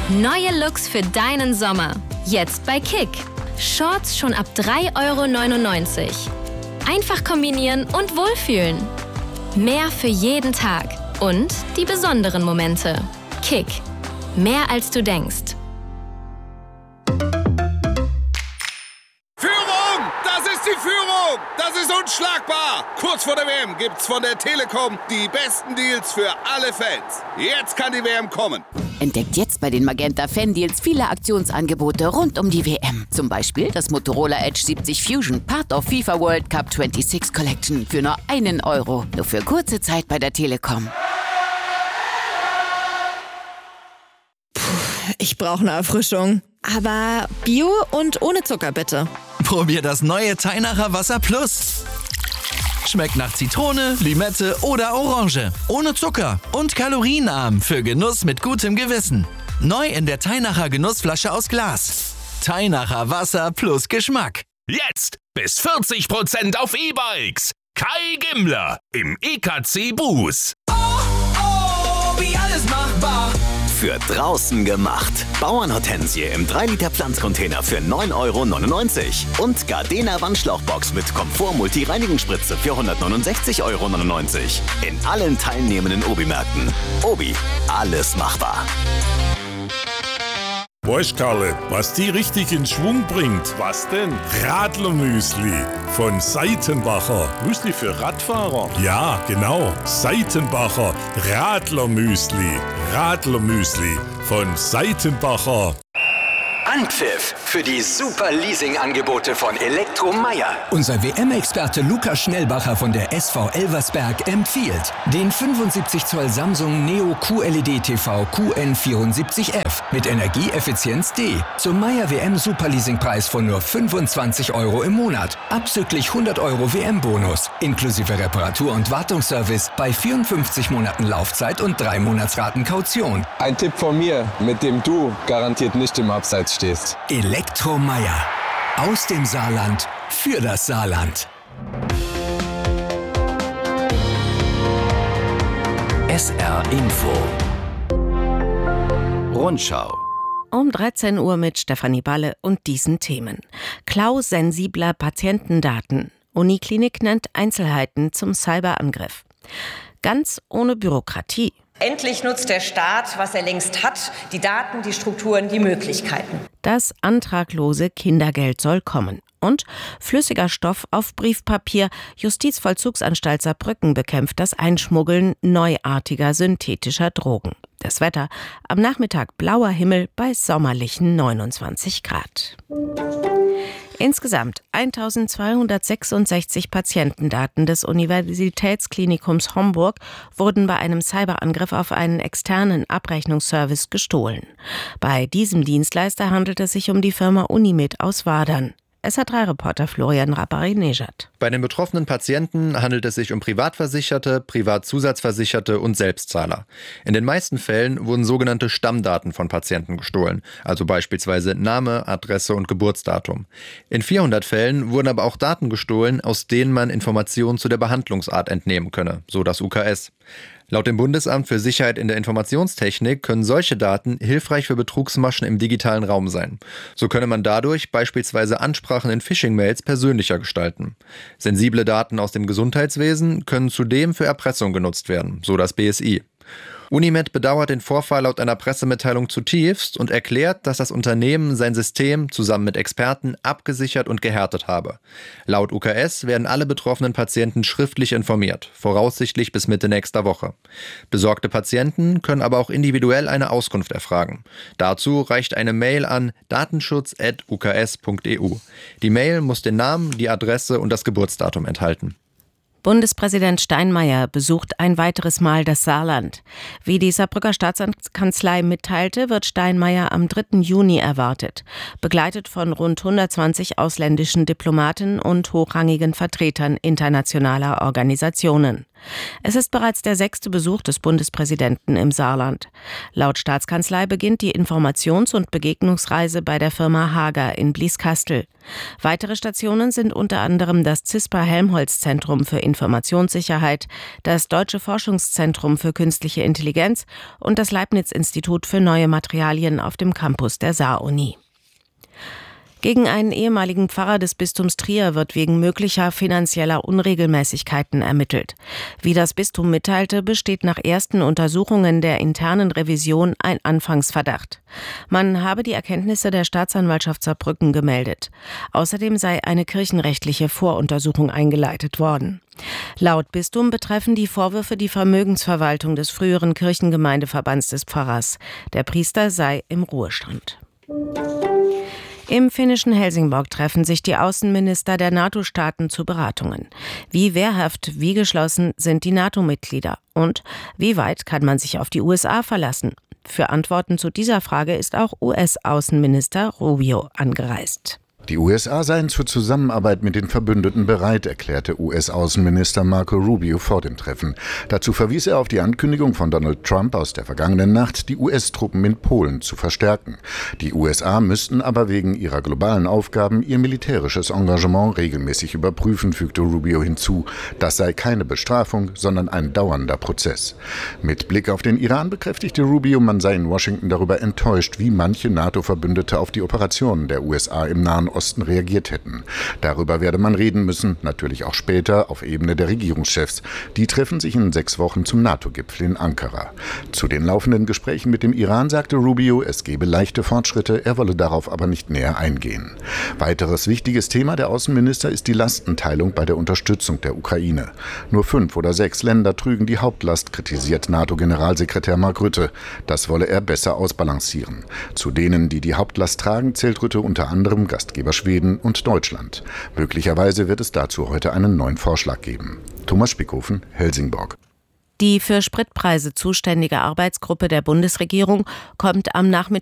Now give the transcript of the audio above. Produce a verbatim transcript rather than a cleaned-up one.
Neue Looks für deinen Sommer. Jetzt bei Kick. Shorts schon ab drei Euro neunundneunzig. Einfach kombinieren und wohlfühlen. Mehr für jeden Tag. Und die besonderen Momente. Kick. Mehr als du denkst. Führung! Das ist die Führung! Das ist unschlagbar! Kurz vor der W M gibt's von der Telekom die besten Deals für alle Fans. Jetzt kann die W M kommen. Entdeckt jetzt bei den Magenta Fan-Deals viele Aktionsangebote rund um die W M. Zum Beispiel das Motorola Edge siebzig Fusion, Part of FIFA World Cup sechsundzwanzig Collection für nur einen Euro. Nur für kurze Zeit bei der Telekom. Puh, ich brauche eine Erfrischung. Aber Bio und ohne Zucker bitte. Probier das neue Teinacher Wasser Plus. Schmeckt nach Zitrone, Limette oder Orange. Ohne Zucker und kalorienarm für Genuss mit gutem Gewissen. Neu in der Teinacher Genussflasche aus Glas. Teinacher Wasser plus Geschmack. Jetzt bis vierzig Prozent auf E-Bikes. Kai Gimmler im E K C Bus. Oh, oh, wie alles machbar. Für draußen gemacht. Bauernhortensie im drei Liter Pflanzcontainer für neun Euro neunundneunzig. Und Gardena Wandschlauchbox mit Komfort-Multi-Reinigungsspritze für hundertneunundsechzig Euro neunundneunzig. In allen teilnehmenden Obi-Märkten. Obi, alles machbar. Weißt Karle, was die richtig in Schwung bringt? Was denn? Radlermüsli von Seitenbacher. Müsli für Radfahrer? Ja, genau. Seitenbacher Radlermüsli. Radlermüsli von Seitenbacher. Anpfiff für die super Leasing-Angebote von Elektromeier. Unser W M-Experte Lukas Schnellbacher von der S V Elversberg empfiehlt den fünfundsiebzig Zoll Samsung Neo Q L E D T V Q N vierundsiebzig F mit Energieeffizienz D zum Meier W M Superleasing-Preis von nur fünfundzwanzig Euro im Monat. Abzüglich hundert Euro W M-Bonus, inklusive Reparatur- und Wartungsservice bei vierundfünfzig Monaten Laufzeit und drei Monatsraten Kaution. Ein Tipp von mir, mit dem du garantiert nicht im Abseits stehst. Elektromeier. Aus dem Saarland für das Saarland. S R Info. Rundschau. Um dreizehn Uhr mit Stefanie Balle und diesen Themen. Klau sensibler Patientendaten. Uniklinik nennt Einzelheiten zum Cyberangriff. Ganz ohne Bürokratie. Endlich nutzt der Staat, was er längst hat, die Daten, die Strukturen, die Möglichkeiten. Das antraglose Kindergeld soll kommen. Und flüssiger Stoff auf Briefpapier. Justizvollzugsanstalt Saarbrücken bekämpft das Einschmuggeln neuartiger synthetischer Drogen. Das Wetter: am Nachmittag blauer Himmel bei sommerlichen neunundzwanzig Grad. Insgesamt eintausendzweihundertsechsundsechzig Patientendaten des Universitätsklinikums Homburg wurden bei einem Cyberangriff auf einen externen Abrechnungsservice gestohlen. Bei diesem Dienstleister handelt es sich um die Firma Unimed aus Wadern. S R drei Reporter Florian Rapari-Nejad. Bei den betroffenen Patienten handelt es sich um Privatversicherte, Privatzusatzversicherte und Selbstzahler. In den meisten Fällen wurden sogenannte Stammdaten von Patienten gestohlen, also beispielsweise Name, Adresse und Geburtsdatum. In vierhundert Fällen wurden aber auch Daten gestohlen, aus denen man Informationen zu der Behandlungsart entnehmen könne, so das U K S. Laut dem Bundesamt für Sicherheit in der Informationstechnik können solche Daten hilfreich für Betrugsmaschen im digitalen Raum sein. So könne man dadurch beispielsweise Ansprachen in Phishing-Mails persönlicher gestalten. Sensible Daten aus dem Gesundheitswesen können zudem für Erpressung genutzt werden, so das B S I. Unimed bedauert den Vorfall laut einer Pressemitteilung zutiefst und erklärt, dass das Unternehmen sein System zusammen mit Experten abgesichert und gehärtet habe. Laut U K S werden alle betroffenen Patienten schriftlich informiert, voraussichtlich bis Mitte nächster Woche. Besorgte Patienten können aber auch individuell eine Auskunft erfragen. Dazu reicht eine Mail an datenschutz at u k s punkt e u. Die Mail muss den Namen, die Adresse und das Geburtsdatum enthalten. Bundespräsident Steinmeier besucht ein weiteres Mal das Saarland. Wie die Saarbrücker Staatskanzlei mitteilte, wird Steinmeier am dritten Juni erwartet, begleitet von rund hundertzwanzig ausländischen Diplomaten und hochrangigen Vertretern internationaler Organisationen. Es ist bereits der sechste Besuch des Bundespräsidenten im Saarland. Laut Staatskanzlei beginnt die Informations- und Begegnungsreise bei der Firma Hager in Blieskastel. Weitere Stationen sind unter anderem das CISPA-Helmholtz-Zentrum für Informationssicherheit, das Deutsche Forschungszentrum für künstliche Intelligenz und das Leibniz-Institut für neue Materialien auf dem Campus der Saar-Uni. Gegen einen ehemaligen Pfarrer des Bistums Trier wird wegen möglicher finanzieller Unregelmäßigkeiten ermittelt. Wie das Bistum mitteilte, besteht nach ersten Untersuchungen der internen Revision ein Anfangsverdacht. Man habe die Erkenntnisse der Staatsanwaltschaft Saarbrücken gemeldet. Außerdem sei eine kirchenrechtliche Voruntersuchung eingeleitet worden. Laut Bistum betreffen die Vorwürfe die Vermögensverwaltung des früheren Kirchengemeindeverbands des Pfarrers. Der Priester sei im Ruhestand. Im finnischen Helsingborg treffen sich die Außenminister der NATO-Staaten zu Beratungen. Wie wehrhaft, wie geschlossen sind die NATO-Mitglieder? Und wie weit kann man sich auf die U S A verlassen? Für Antworten zu dieser Frage ist auch U S-Außenminister Rubio angereist. Die U S A seien zur Zusammenarbeit mit den Verbündeten bereit, erklärte U S-Außenminister Marco Rubio vor dem Treffen. Dazu verwies er auf die Ankündigung von Donald Trump aus der vergangenen Nacht, die U S-Truppen in Polen zu verstärken. Die U S A müssten aber wegen ihrer globalen Aufgaben ihr militärisches Engagement regelmäßig überprüfen, fügte Rubio hinzu. Das sei keine Bestrafung, sondern ein dauernder Prozess. Mit Blick auf den Iran bekräftigte Rubio, man sei in Washington darüber enttäuscht, wie manche NATO-Verbündete auf die Operationen der U S A im Nahen Osten reagiert hätten. Darüber werde man reden müssen, natürlich auch später auf Ebene der Regierungschefs. Die treffen sich in sechs Wochen zum NATO-Gipfel in Ankara. Zu den laufenden Gesprächen mit dem Iran sagte Rubio, es gebe leichte Fortschritte, er wolle darauf aber nicht näher eingehen. Weiteres wichtiges Thema der Außenminister ist die Lastenteilung bei der Unterstützung der Ukraine. Nur fünf oder sechs Länder trügen die Hauptlast, kritisiert NATO-Generalsekretär Mark Rutte. Das wolle er besser ausbalancieren. Zu denen, die die Hauptlast tragen, zählt Rutte unter anderem Gastgeber Schweden und Deutschland. Möglicherweise wird es dazu heute einen neuen Vorschlag geben. Thomas Spickhofen, Helsingborg. Die für Spritpreise zuständige Arbeitsgruppe der Bundesregierung kommt am Nachmittag